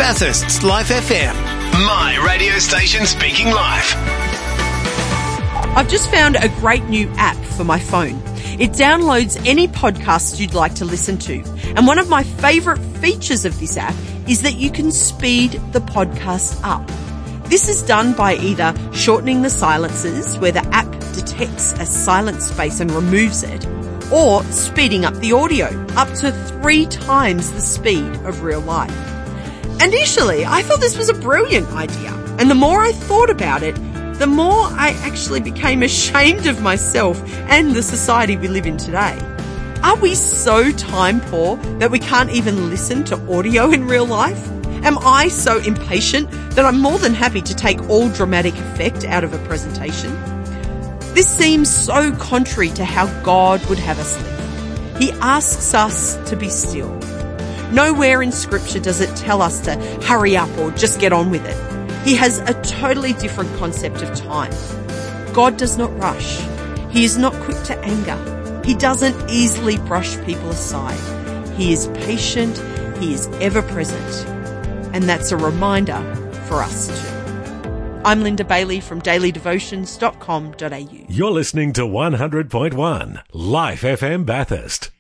Bathurst's Life FM. My radio station speaking life. I've just found a great new app for my phone. It downloads any podcast you'd like to listen to. And one of my favourite features of this app is that you can speed the podcast up. This is done by either shortening the silences, where the app detects a silent space and removes it, or speeding up the audio up to 3 times the speed of real life. Initially, I thought this was a brilliant idea, and the more I thought about it, the more I actually became ashamed of myself and the society we live in today. Are we so time poor that we can't even listen to audio in real life? Am I so impatient that I'm more than happy to take all dramatic effect out of a presentation? This seems so contrary to how God would have us live. He asks us to be still. Nowhere in Scripture does it tell us to hurry up or just get on with it. He has a totally different concept of time. God does not rush. He is not quick to anger. He doesn't easily brush people aside. He is patient. He is ever present. And that's a reminder for us too. I'm Linda Bailey from dailydevotions.com.au. You're listening to 100.1 Life FM Bathurst.